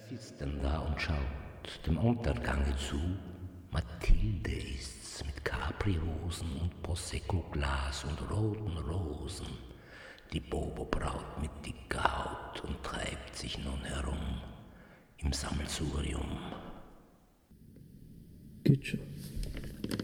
sitzt dann da und schaut dem Untergange zu. Mathilde ist's mit Caprihosen und Prosecco-Glas und roten Rosen. Die Bobo-Braut mit dicker Haut und treibt sich nun herum im Sammelsurium. Geht schon.